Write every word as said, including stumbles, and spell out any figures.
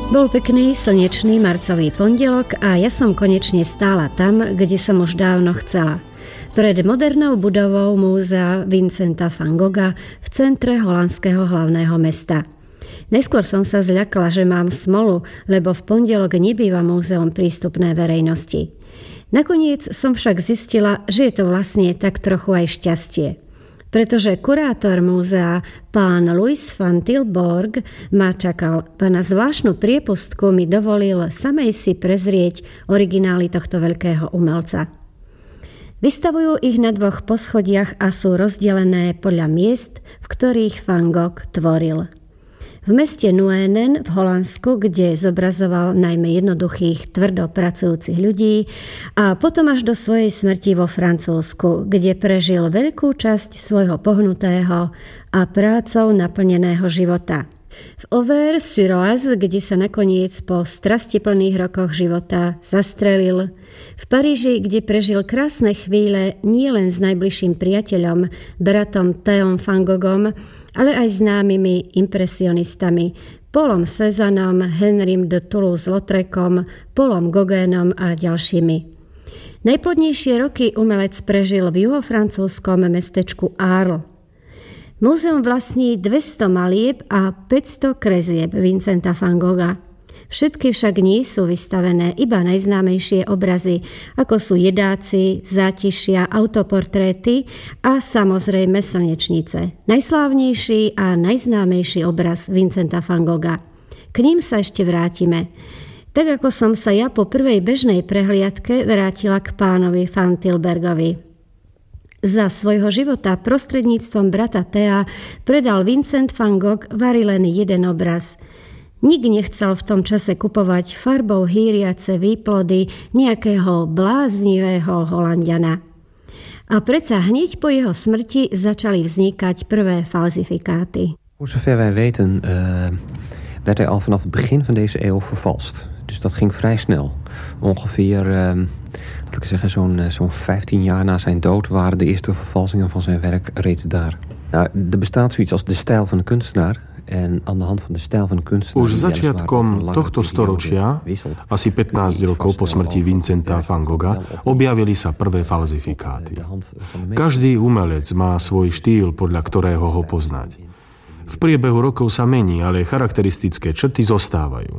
Bol pekný, slnečný marcový pondelok a ja som konečne stála tam, kde som už dávno chcela. Pred modernou budovou múzea Vincenta van Gogha v centre holandského hlavného mesta. Najskôr som sa zľakla, že mám smolu, lebo v pondelok nebýva múzeum prístupné verejnosti. Nakoniec som však zistila, že je to vlastne tak trochu aj šťastie. Pretože kurátor múzea, pán Louis van Tilburg, ma čakal. Na zvláštnu priepustku mi dovolil samej si prezrieť originály tohto veľkého umelca. Vystavujú ich na dvoch poschodiach a sú rozdelené podľa miest, v ktorých Van Gogh tvoril. V meste Nuenen v Holandsku, kde zobrazoval najmä jednoduchých, tvrdo pracujúcich ľudí, a potom až do svojej smrti vo Francúzsku, kde prežil veľkú časť svojho pohnutého a prácou naplneného života. V Auvers-sur-Oise, kde sa nakoniec po strastiplných rokoch života zastrelil. V Paríži, kde prežil krásne chvíle nielen s najbližším priateľom, bratom Théom van Goghom, ale aj známymi impresionistami Paulom Cézannom, Henrym de Toulouse-Lautrecom, Paulom Gauguinom a ďalšími. Najplodnejšie roky umelec prežil v juhofrancúzskom mestečku Arles. Múzeum vlastní dvesto malieb a päťsto kresieb Vincenta van Gogha. Všetky však nie sú vystavené iba najznámejšie obrazy, ako sú jedáci, zátišia, autoportréty a samozrejme slnečnice. Najslávnejší a najznámejší obraz Vincenta van Gogha. K ním sa ešte vrátime. Tak ako som sa ja po prvej bežnej prehliadke vrátila k pánovi van Tilburgovi. Za svojho života prostredníctvom brata Thea predal Vincent van Gogh vari len jeden obraz. Nik nechcel v tom čase kupovať farbou hýriace výplody nejakého bláznivého Holanďana. A predsa hneď po jeho smrti začali vznikať prvé falsifikáty. Voor zover wij weten uh, werd hij al vanaf het begin van deze eeuw vervalst. Dus dat ging vrij snel. Ongeveer, uh, laat ik zeggen, zo'n, zo'n vijftien jaar na zijn dood waren de eerste vervalsingen van zijn werk reeds daar. Nou, er bestaat zoiets als de stijl van de kunstenaar. En aan de hand van de stijl van de kunstenaar... Už začiatkom tohto storočia, asi pätnásť rokov po smrti Vincenta van Gogha, objavili sa prvé falzifikáty. Každý umelec má svoj štýl, podľa ktorého ho poznať. V priebehu rokov sa mení, ale charakteristické črty zostávajú.